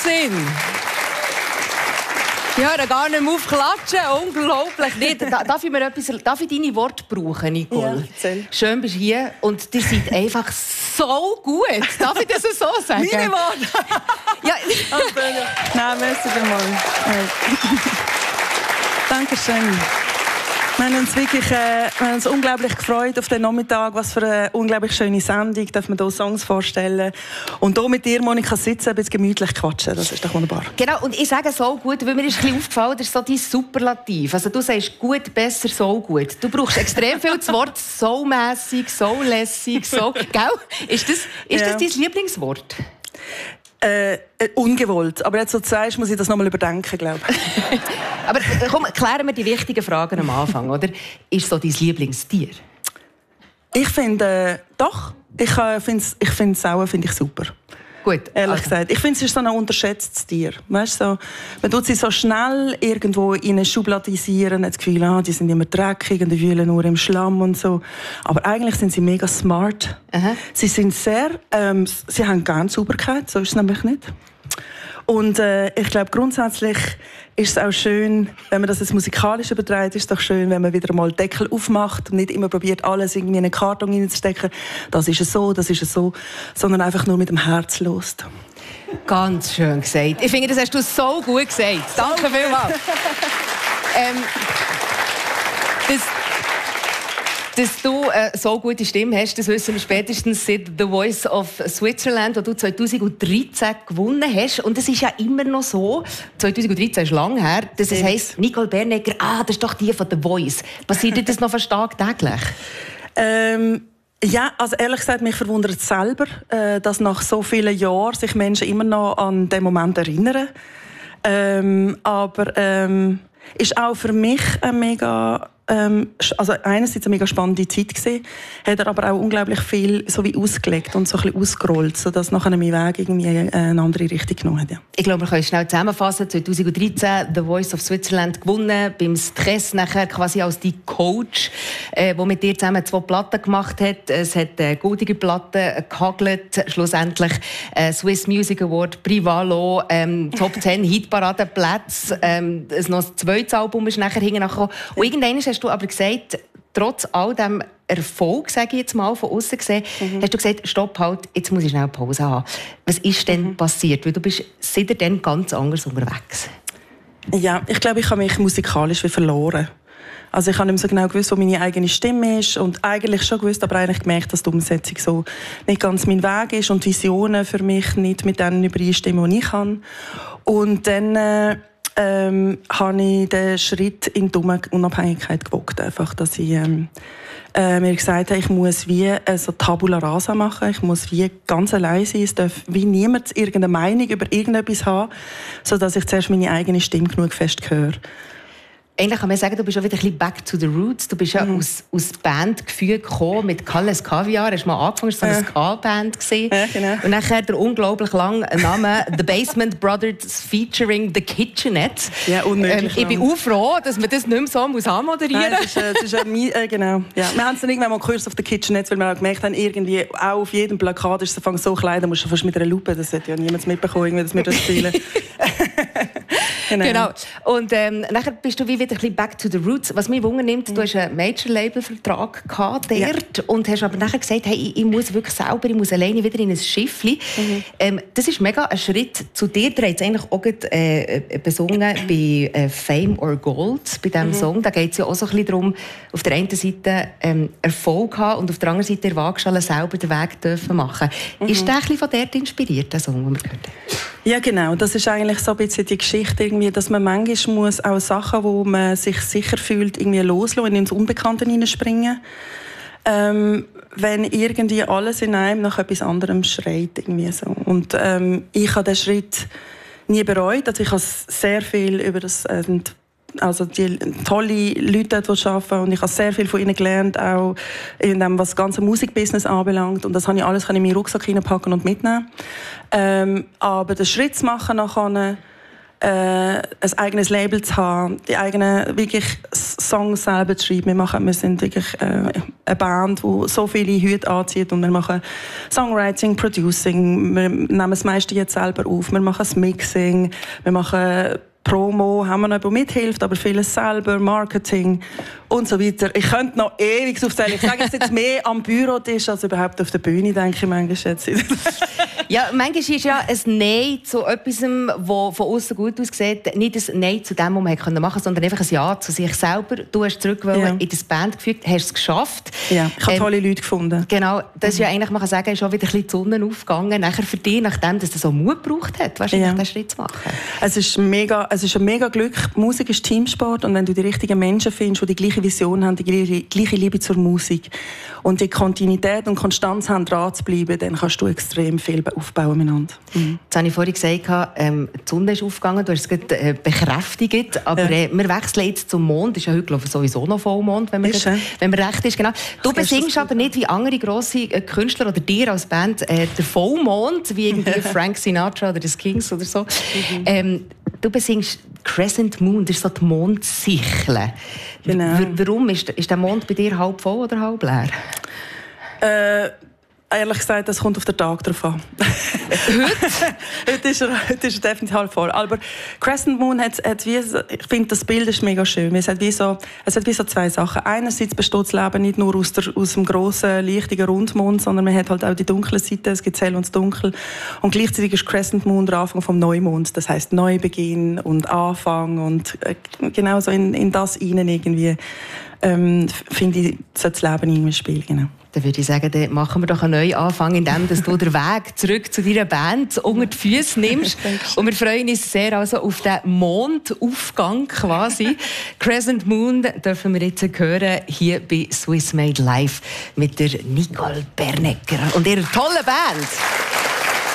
Wahnsinn! Ich höre gar nicht mehr aufklatschen. Unglaublich. Nicht. Darf ich deine Worte brauchen, Nicole? Ja, schön, bist du hier und ihr seid einfach so gut. Darf ich das so sagen? Meine Worte? Ja. Nein, merci vielmals. Dankeschön. Wir haben uns unglaublich gefreut auf den Nachmittag. Was für eine unglaublich schöne Sendung. Darf man hier Songs vorstellen. Und hier mit dir, Monika, sitzen, ein bisschen gemütlich quatschen. Das ist doch wunderbar. Genau, und ich sage so gut, weil mir ist ein bisschen aufgefallen, das ist so dein Superlativ. Also du sagst gut, besser, so gut. Du brauchst extrem viel das Wort so mässig, so lässig, so... Gell? Ist das dein Lieblingswort? Ungewollt. Aber jetzt, so du sagst, muss ich das noch mal überdenken, glaube ich. Aber komm, klären wir die wichtigen Fragen am Anfang, oder? Ist so dein Lieblingstier? Ich finde, doch. Ich finde Sauen super. Gut. Ehrlich gesagt. Ich finde, es ist so ein unterschätztes Tier. Weißt, so, man tut sie so schnell irgendwo in eine Schubladisieren, hat das Gefühl, die sind immer dreckig und die wühlen nur im Schlamm und so. Aber eigentlich sind sie mega smart. Aha. Sie sind sehr, sie haben gerne Sauberkeit, so ist es nämlich nicht. Und ich glaube, grundsätzlich ist es auch schön, wenn man das jetzt musikalisch überträgt, ist es doch schön, wenn man wieder mal den Deckel aufmacht und nicht immer probiert, alles irgendwie in einen Karton reinzustecken. Das ist es so, sondern einfach nur mit dem Herz lost. Ganz schön gesagt. Ich finde, das hast du so gut gesagt. Danke vielmals. Dass du so gute Stimme hast, das wissen wir spätestens seit «The Voice of Switzerland», wo du 2013 gewonnen hast. Und es ist ja immer noch so, 2013 ist lang her, dass es heisst, Nicole Bernegger, das ist doch die von «The Voice». Passiert dir das noch tagtäglich? Ja, also ehrlich gesagt, mich verwundert es selber, dass nach so vielen Jahren sich Menschen immer noch an den Moment erinnern. Aber ist auch für mich ein mega... also einerseits eine mega spannende Zeit gewesen, hat er aber auch unglaublich viel so wie ausgelegt und so ein bisschen ausgerollt, sodass nachher mein Weg irgendwie eine andere Richtung genommen hat. Ja. Ich glaube, wir können schnell zusammenfassen. 2013 «The Voice of Switzerland» gewonnen, beim Stress nachher quasi als die Coach, der mit dir zusammen 2 Platten gemacht hat. Es hat goldige Platten gehagelt, schlussendlich Swiss Music Award, Privalo, Top 10 Hitparadenplätze, noch ein zweites Album ist nachher hingekommen. Und irgendwann hast du aber gesagt, trotz all dem Erfolg, sage ich jetzt mal, von außen gesehen, hast du gesagt, stopp, halt, jetzt muss ich schnell Pause haben. Was ist denn passiert? Weil du bist seitdem ganz anders unterwegs. Ja, ich glaube, ich habe mich musikalisch wie verloren. Also ich habe nicht mehr so genau gewusst, wo meine eigene Stimme ist und eigentlich schon gewusst, aber eigentlich gemerkt, dass die Umsetzung so nicht ganz mein Weg ist und Visionen für mich nicht mit denen übereinstimmen, die ich habe. Und dann habe ich den Schritt in die Unabhängigkeit gewagt, einfach, dass ich mir gesagt habe, ich muss wie so Tabula rasa machen, ich muss wie ganz allein sein, es darf wie niemand irgendeine Meinung über irgendetwas haben, sodass ich zuerst meine eigene Stimme genug fest höre. Eigentlich kann man sagen, du bist auch wieder ein bisschen back to the roots. Du bist ja aus Bandgefühl gekommen mit Kalles Kaviar. Hast du mal angefangen, das war so eine Ska-Band. Ja, genau. Und dann hat der unglaublich lange Name «The Basement Brothers featuring The Kitchenette». Ja, unmöglich. Ich bin auch froh, dass man das nicht mehr so anmoderieren muss. Das ist genau. Ja. Wir haben es dann irgendwann mal Kurs auf The Kitchenette, weil wir auch gemerkt haben, irgendwie auch auf jedem Plakat ist es so klein, da musst du fast mit einer Lupe, das hat ja niemand mitbekommen, dass wir das spielen. Genau. Und nachher bist du wieder ein bisschen back to the roots. Was mich wundernimmt, du hast einen Major-Label-Vertrag gehabt dort und hast aber nachher gesagt, hey, ich muss wirklich selber, ich muss alleine wieder in ein Schiffli. Das ist mega ein Schritt zu dir. Du hast eigentlich auch besungen bei «Fame or Gold», bei diesem Song. Da geht es ja auch so ein bisschen darum, auf der einen Seite Erfolg haben und auf der anderen Seite der Waagschale selber den Weg dürfen machen. Ist der ein bisschen von dort inspiriert, der Song, den wir gehört haben? Ja, genau. Das ist eigentlich so ein bisschen die Geschichte, irgendwie, dass man manchmal muss auch Sachen, wo man sich sicher fühlt, irgendwie loslassen und ins Unbekannte hineinspringen. Wenn irgendwie alles in einem nach etwas anderem schreit. Irgendwie so. Und ich habe den Schritt nie bereut. Also ich habe sehr viel über das... also die tolle Leute dort arbeiten und ich habe sehr viel von ihnen gelernt, auch in dem, was das ganze Musikbusiness anbelangt, und das habe ich alles in meinen Rucksack hineinpacken und mitnehmen. Aber den Schritt zu machen nachher, ein eigenes Label zu haben, die eigenen wirklich Songs selber zu schreiben. Wir sind wirklich eine Band, die so viele Hüte anzieht und wir machen Songwriting, Producing, wir nehmen das meiste jetzt selber auf, wir machen das Mixing, wir machen Promo, haben wir noch jemand mithilft, aber vieles selber, Marketing und so weiter. Ich könnte noch ewig aufzählen. Ich sage jetzt mehr am Bürotisch als überhaupt auf der Bühne, denke ich manchmal jetzt. Ja, manchmal ist ja ein Nein zu etwas, das von außen gut aussieht, nicht ein Nein zu dem, was man machen konnte, sondern einfach ein Ja zu sich selber. Du hast zurück in das Band gefügt, hast es geschafft. Ja, ich habe tolle Leute gefunden. Genau, das ist ja eigentlich, man kann sagen, ist auch wieder ein bisschen die Sonne aufgegangen, nachher für dich, nachdem dass das so Mut gebraucht hat, wahrscheinlich den Schritt zu machen. Es ist ein mega Glück. Musik ist Teamsport und wenn du die richtigen Menschen findest, die die gleiche Vision haben, die gleiche Liebe zur Musik und die Kontinuität und Konstanz haben, dran zu bleiben, dann kannst du extrem viel aufbauen miteinander. Jetzt habe ich vorhin gesagt, die Sonne ist aufgegangen, du hast es gerade bekräftigt, aber wir wechseln jetzt zum Mond. Das ist ja heute sowieso noch Vollmond, wenn man recht ist. Genau. Du besingst aber nicht wie andere grosse Künstler oder dir als Band der Vollmond, wie irgendwie Frank Sinatra oder die Kings oder so. Du besingst Crescent Moon, das ist so die Mondsichel. Genau. Warum? Ist der Mond bei dir halb voll oder halb leer? Ehrlich gesagt, das kommt auf den Tag drauf an. Heute ist er definitiv halb voll. Aber Crescent Moon hat wie, ich finde, das Bild ist mega schön. Es hat wie so zwei Sachen. Einerseits besteht das Leben nicht nur aus dem grossen, lichtigen Rundmond, sondern man hat halt auch die dunkle Seite, es gibt das Hell und das Dunkel. Und gleichzeitig ist Crescent Moon der Anfang vom Neumond. Das heisst Neubeginn und Anfang und genau so in das hinein irgendwie. Finde ich, sollte das Leben irgendwie spielen. Genau. Dann würde ich sagen, dann machen wir doch einen neuen Anfang, indem du den Weg zurück zu deiner Band unter die Füße nimmst. Und wir freuen uns sehr also auf den Mondaufgang quasi. Crescent Moon dürfen wir jetzt hören hier bei Swiss Made Live mit der Nicole Bernecker und ihrer tollen Band.